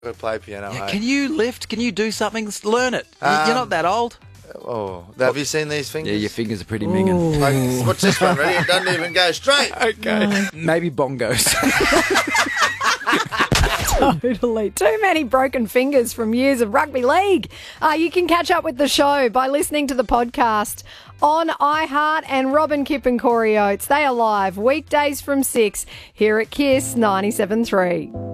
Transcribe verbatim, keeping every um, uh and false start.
I play piano. Yeah, hey? can you lift? Can you do something? Learn it. You- Um, You're not that old. Oh, have you seen these fingers? Yeah, your fingers are pretty minging. Like, watch this one, ready? It doesn't even go straight. Okay. Maybe bongos. Totally. Too many broken fingers from years of rugby league. Uh, you can catch up with the show by listening to the podcast on iHeart, and Robin, Kip and Corey Oates. They are live weekdays from six here at Kiss ninety-seven point three.